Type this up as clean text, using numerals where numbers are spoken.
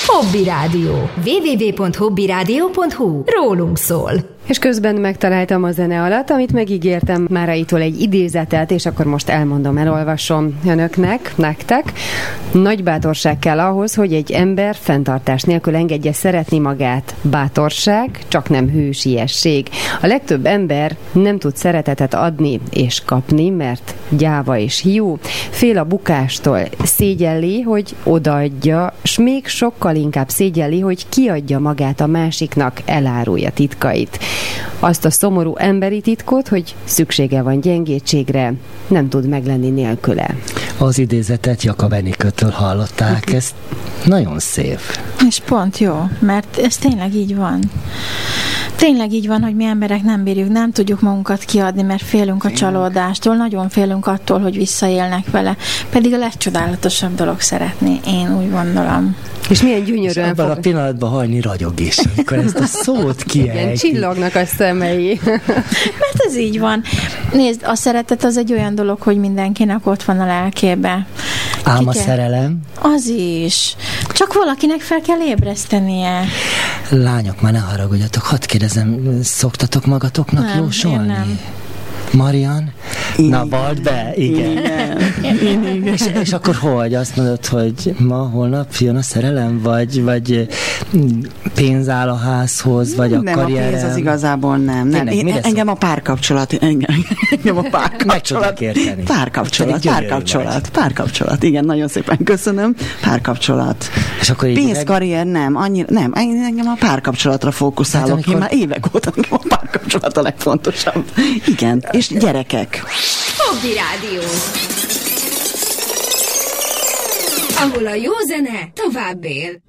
Hobby Rádió. www.hobbyradio.hu. Rólunk szól. És közben megtaláltam a zene alatt, amit megígértem Máraitól egy idézetet, és akkor most elmondom, elolvasom önöknek, nektek. Nagy bátorság kell ahhoz, hogy egy ember fenntartás nélkül engedje szeretni magát. Bátorság, csak nem hősiesség. A legtöbb ember nem tud szeretetet adni és kapni, mert gyáva és hiú. Fél a bukástól, szégyelli, hogy odaadja, s még sokkal inkább szégyelli, hogy kiadja magát a másiknak, elárulja titkait. Azt a szomorú emberi titkot, hogy szüksége van gyengétségre, nem tud meglenni nélküle. Az idézetet Jakab Enikőtől hallották, ez nagyon szép. És pont jó, mert ez tényleg így van. Tényleg így van, hogy mi emberek nem bírjuk, nem tudjuk magunkat kiadni, mert félünk a csalódástól, nagyon félünk attól, hogy visszaélnek vele. Pedig a legcsodálatosabb dolog szeretni, én úgy gondolom. És milyen gyönyörűen fog... a pillanatban hajni ragyog is, amikor ezt a szót kiejti. Igen, csillognak a szemei. Mert ez így van. Nézd, a szeretet az egy olyan dolog, hogy mindenkinek ott van a lelkébe. Ám a szerelem? Az is. Csak valakinek fel kell ébresztenie. Lányok, már ne haragudjatok, hadd kérdezem, szoktatok magatoknak nem, jósolni? Nem. Marian? Na, vald be, igen. És akkor hogy? Azt mondod, hogy ma, holnap jön a szerelem? Vagy pénz áll a házhoz? Vagy a karrierem? Nem, a pénz az igazából nem. Engem a párkapcsolat. Engem a párkapcsolat. Meg tudok érteni. Párkapcsolat. Igen, nagyon szépen köszönöm. Párkapcsolat. És akkor pénz, karrier nem. Nem. Engem a párkapcsolatra fókuszálok. Hát, én már évek óta engem a párkapcsolat a legfontosabb. Igen. És gyerekek. Hobby Rádió. Ahol a jó zene tovább él.